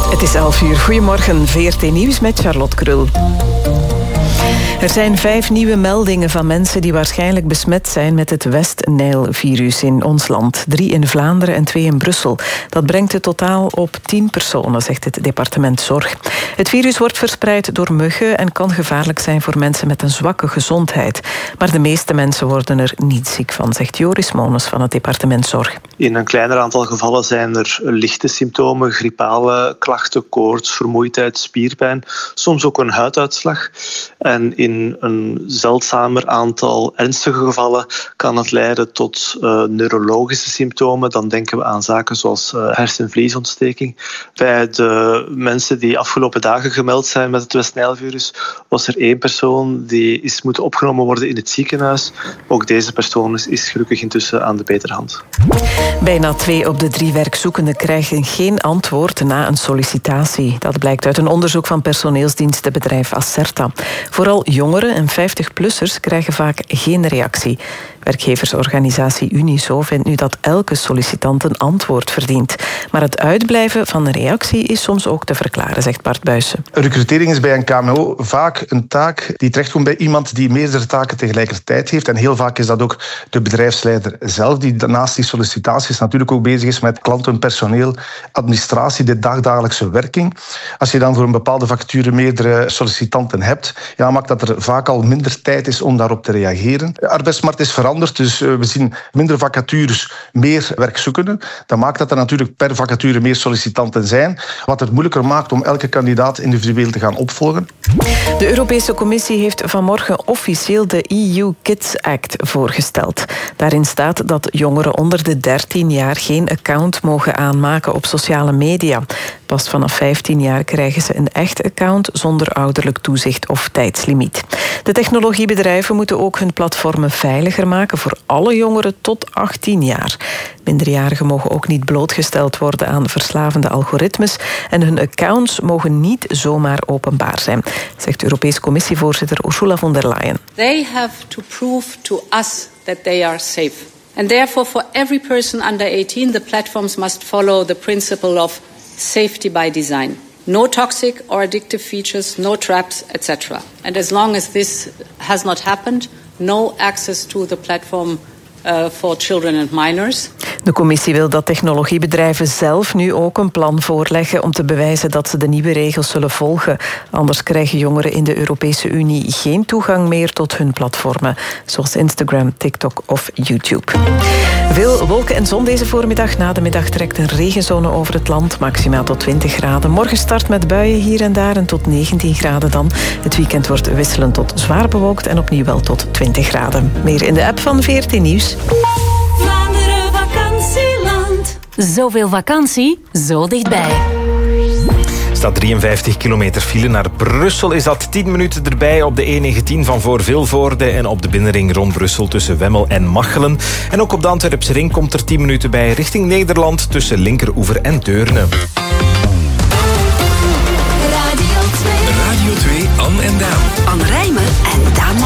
Het is 11:00. Goedemorgen, VRT Nieuws met Charlotte Krul. Er zijn 5 nieuwe meldingen van mensen die waarschijnlijk besmet zijn met het West-Nijl-virus in ons land. 3 in Vlaanderen en 2 in Brussel. Dat brengt het totaal op 10 personen, zegt het departement Zorg. Het virus wordt verspreid door muggen en kan gevaarlijk zijn voor mensen met een zwakke gezondheid. Maar de meeste mensen worden er niet ziek van, zegt Joris Mones van het departement Zorg. In een kleiner aantal gevallen zijn er lichte symptomen, griepale klachten, koorts, vermoeidheid, spierpijn, soms ook een huiduitslag. En in een zeldzamer aantal ernstige gevallen kan het leiden tot neurologische symptomen. Dan denken we aan zaken zoals hersenvliesontsteking. Bij de mensen die afgelopen dagen gemeld zijn met het West-Nijl-virus was er 1 persoon die is moeten opgenomen worden in het ziekenhuis. Ook deze persoon is gelukkig intussen aan de betere hand. Bijna 2 op de 3 werkzoekenden krijgen geen antwoord na een sollicitatie. Dat blijkt uit een onderzoek van personeelsdienstenbedrijf Acerta. Vooral jongeren en 50-plussers krijgen vaak geen reactie. Werkgeversorganisatie Uniso vindt nu dat elke sollicitant een antwoord verdient. Maar het uitblijven van een reactie is soms ook te verklaren, zegt Bart Buijsen. Recrutering is bij een KMO vaak een taak die terechtkomt bij iemand die meerdere taken tegelijkertijd heeft. En heel vaak is dat ook de bedrijfsleider zelf, die naast die sollicitaties natuurlijk ook bezig is met klanten, personeel, administratie, de dagdagelijkse werking. Als je dan voor een bepaalde vacature meerdere sollicitanten hebt, maakt dat er vaak al minder tijd is om daarop te reageren. De arbeidsmarkt is veranderd, dus we zien minder vacatures, meer werkzoekenden. Dat maakt dat er natuurlijk per vacature meer sollicitanten zijn, wat het moeilijker maakt om elke kandidaat individueel te gaan opvolgen. De Europese Commissie heeft vanmorgen officieel de EU Kids Act voorgesteld. Daarin staat dat jongeren onder de 13 jaar geen account mogen aanmaken op sociale media. Pas vanaf 15 jaar krijgen ze een echt account zonder ouderlijk toezicht of tijdslimiet. De technologiebedrijven moeten ook hun platformen veiliger maken voor alle jongeren tot 18 jaar. Minderjarigen mogen ook niet blootgesteld worden aan verslavende algoritmes en hun accounts mogen niet zomaar openbaar zijn, zegt Europese Commissievoorzitter Ursula von der Leyen. They have to prove to us that they are safe. And therefore for every person under 18 the platforms must follow the principle of safety by design. No toxic or addictive features, no traps, etc. And as long as this has not happened, no access to the platform for children and minors. De commissie wil dat technologiebedrijven zelf nu ook een plan voorleggen om te bewijzen dat ze de nieuwe regels zullen volgen. Anders krijgen jongeren in de Europese Unie geen toegang meer tot hun platformen, zoals Instagram, TikTok of YouTube. Veel wolken en zon deze voormiddag. Na de middag trekt een regenzone over het land, maximaal tot 20 graden. Morgen start met buien hier en daar en tot 19 graden dan. Het weekend wordt wisselend tot zwaar bewolkt en opnieuw wel tot 20 graden. Meer in de app van VRT Nieuws. Vlaanderen vakantieland. Zoveel vakantie, zo dichtbij. Er staat 53 kilometer file. Naar Brussel is dat 10 minuten erbij op de E19 van voor Vilvoorde en op de binnenring rond Brussel tussen Wemmel en Machelen. En ook op de Antwerpse ring komt er 10 minuten bij richting Nederland tussen Linkeroever en Deurne. Radio 2. Radio 2, Anne en Daan. Anne Rijmen